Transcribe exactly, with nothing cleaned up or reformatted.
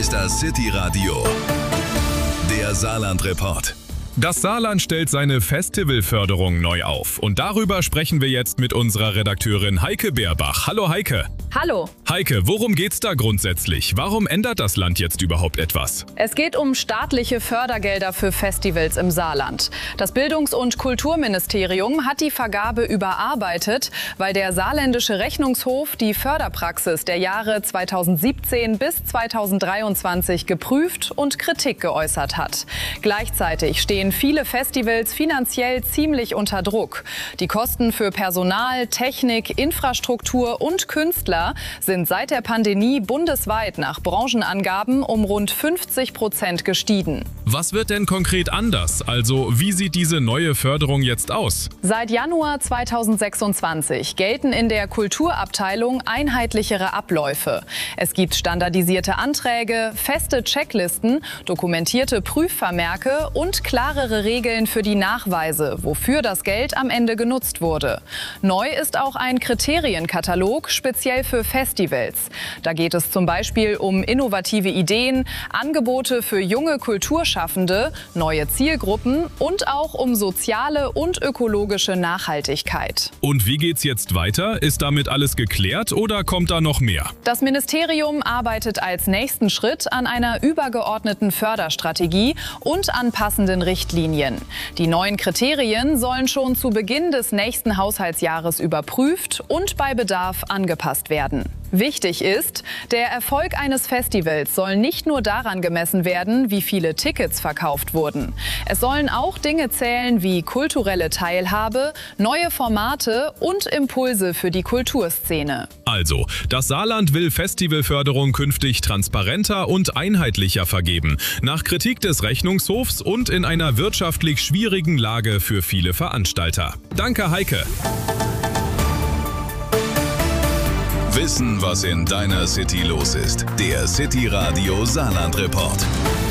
ist das City Radio, der Saarland-Report. Das Saarland stellt seine Festivalförderung neu auf. Und darüber sprechen wir jetzt mit unserer Redakteurin Heike Beerbach. Hallo Heike. Hallo. Heike, worum geht's da grundsätzlich? Warum ändert das Land jetzt überhaupt etwas? Es geht um staatliche Fördergelder für Festivals im Saarland. Das Bildungs- und Kulturministerium hat die Vergabe überarbeitet, weil der saarländische Rechnungshof die Förderpraxis der Jahre zweitausendsiebzehn bis zweitausenddreiundzwanzig geprüft und Kritik geäußert hat. Gleichzeitig stehen viele Festivals finanziell ziemlich unter Druck. Die Kosten für Personal, Technik, Infrastruktur und Künstler sind seit der Pandemie bundesweit nach Branchenangaben um rund fünfzig Prozent gestiegen. Was wird denn konkret anders? Also wie sieht diese neue Förderung jetzt aus? Seit Januar zweitausendsechsundzwanzig gelten in der Kulturabteilung einheitlichere Abläufe. Es gibt standardisierte Anträge, feste Checklisten, dokumentierte Prüfvermerke und klarere Regeln für die Nachweise, wofür das Geld am Ende genutzt wurde. Neu ist auch ein Kriterienkatalog speziell für Festivals. Da geht es zum Beispiel um innovative Ideen, Angebote für junge Kulturschaffende, neue Zielgruppen und auch um soziale und ökologische Nachhaltigkeit. Und wie geht's jetzt weiter? Ist damit alles geklärt oder kommt da noch mehr? Das Ministerium arbeitet als nächsten Schritt an einer übergeordneten Förderstrategie und an passenden Richtlinien. Die neuen Kriterien sollen schon zu Beginn des nächsten Haushaltsjahres überprüft und bei Bedarf angepasst werden. Wichtig ist, der Erfolg eines Festivals soll nicht nur daran gemessen werden, wie viele Tickets verkauft wurden. Es sollen auch Dinge zählen wie kulturelle Teilhabe, neue Formate und Impulse für die Kulturszene. Also, das Saarland will Festivalförderung künftig transparenter und einheitlicher vergeben, nach Kritik des Rechnungshofs und in einer wirtschaftlich schwierigen Lage für viele Veranstalter. Danke, Heike. Wissen, was in deiner City los ist. Der City Radio Saarland Report.